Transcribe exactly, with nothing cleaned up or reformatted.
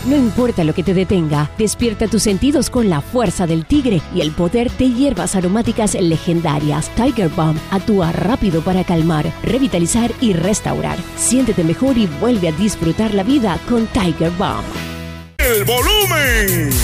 No importa lo que te detenga, despierta tus sentidos con la fuerza del tigre y el poder de hierbas aromáticas legendarias. Tiger Balm actúa rápido para calmar, revitalizar y restaurar. Siéntete mejor y vuelve a disfrutar la vida con Tiger Balm. ¡El volumen!